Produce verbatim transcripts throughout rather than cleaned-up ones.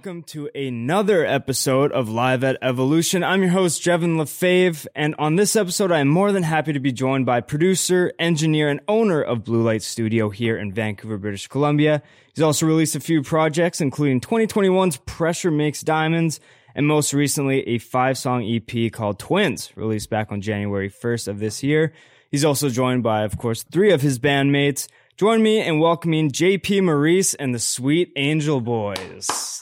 welcome to another episode of Live at Evolution. I'm your host, Jevin Lefebvre, and on this episode, I am more than happy to be joined by producer, engineer, and owner of Blue Light Studio here in Vancouver, British Columbia. He's also released a few projects, including twenty twenty-one's Pressure Makes Diamonds, and most recently, a five-song E P called Twins, released back on January first of this year. He's also joined by, of course, three of his bandmates. Join me in welcoming J P Maurice and the Sweet Angel Boys.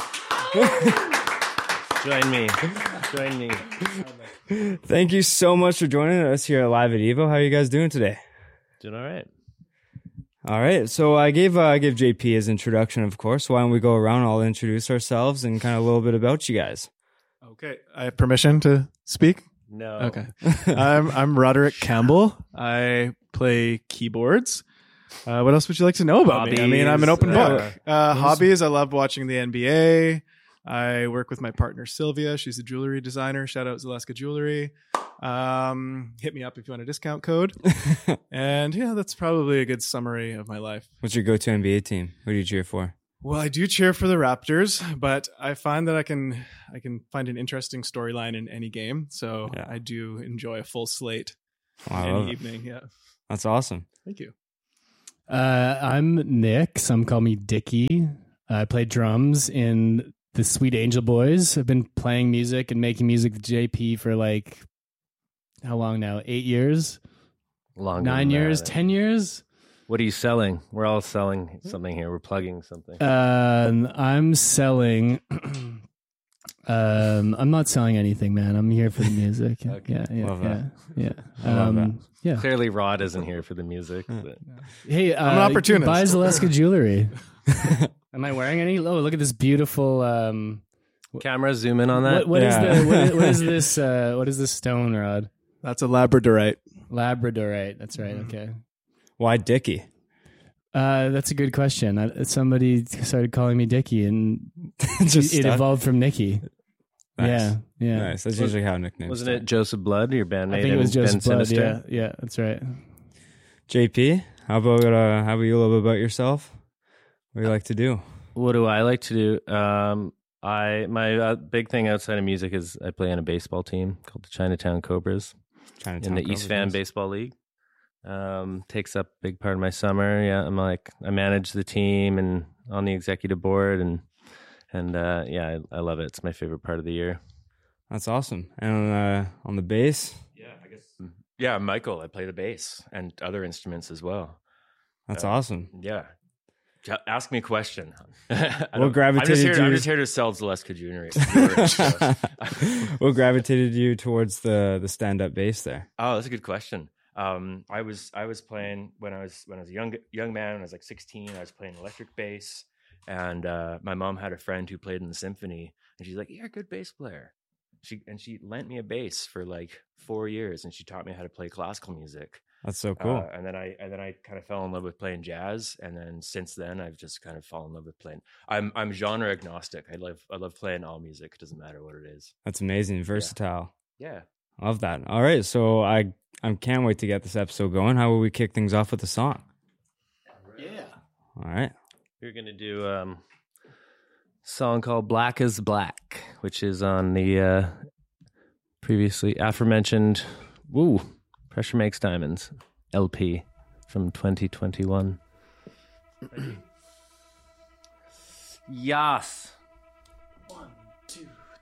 Join me. Join me. Thank you so much for joining us here at Live at Evo. How are you guys doing today? Doing all right. All right. So I gave uh, I gave J P his introduction, of course. Why don't we go around and all introduce ourselves and kind of a little bit about you guys? Okay. I have permission to speak? No. Okay. I'm I'm Roderick Campbell. I play keyboards. Uh, what else would you like to know about Hobbies, me? I mean, I'm an open uh, book. Uh, hobbies, I love watching the N B A. I work with my partner, Sylvia. She's a jewelry designer. Shout out Zaleska Jewelry. Um, hit me up if you want a discount code. And yeah, that's probably a good summary of my life. What's your go-to N B A team? Who do you cheer for? Well, I do cheer for the Raptors, but I find that I can I can find an interesting storyline in any game. So Yeah. I do enjoy a full slate Oh, I love any it. evening. Yeah. That's awesome. Thank you. Uh, I'm Nick. Some call me Dickie. I play drums in the Sweet Angel Boys. I've been playing music and making music with J P for like, how long now? Eight years? Longer Nine than years? that. Ten years? What are you selling? We're all selling something here. We're plugging something. Um, I'm selling... um, I'm not selling anything, man. I'm here for the music. Okay. Yeah, yeah, Love yeah, that. yeah. I love Um, yeah. Clearly, Rod isn't here for the music. But Hey, uh, I'm an opportunist. Buy Zaleska Jewelry. Am I wearing any? Oh, look at this beautiful... Um, camera, zoom in on that. What, what is Yeah. the what is, what is this? Uh, what is this stone, Rod? That's a Labradorite. Labradorite. That's right. Mhm. Okay. Why Dickie? Uh, that's a good question. I, somebody started calling me Dickie, and Just it stuck? evolved from Nikki. Nice. Yeah, yeah. Nice. That's usually how nicknames Wasn't start. it Joseph Blood, your bandmate? I think it was in Joseph Ben Blood. Sinister? Yeah, yeah. That's right. J P, how about uh, how about you a little bit about yourself? What do you like to do? What do I like to do? Um, I my uh, big thing outside of music is I play in a baseball team called the Chinatown Cobras Chinatown in the East Cobras, Van nice. Baseball League. Um, takes up a big part of my summer. Yeah, I'm like I manage the team and on the executive board, and and uh, yeah, I, I love it. It's my favorite part of the year. That's awesome. And uh, on the bass, Yeah, I guess. Yeah, Michael, I play the bass and other instruments as well. that's Uh, awesome. Yeah. J- Ask me a question. I What don't- I'm gravitated just, here, you- I'm just here to sell Zaleska Junior So- What gravitated you towards the the stand up bass there? Oh, that's a good question. Um, I was I was playing when I was when I was a young young man. When I was like sixteen, I was playing electric bass, and uh, my mom had a friend who played in the symphony, and she's like, "You're a good bass player." She and she lent me a bass for like four years, and she taught me how to play classical music. That's so cool. Uh, and then I and then I kind of fell in love with playing jazz, and then since then I've just kind of fallen in love with playing. I'm I'm genre agnostic. I love I love playing all music. It doesn't matter what it is. That's amazing. Versatile. Yeah. Love that. All right. So I I can't wait to get this episode going. How will we kick things off with a song? Yeah. All right. We're gonna do um, a song called "Black Is Black," which is on the uh, previously aforementioned "Woo Pressure Makes Diamonds" L P from twenty twenty-one. Yas.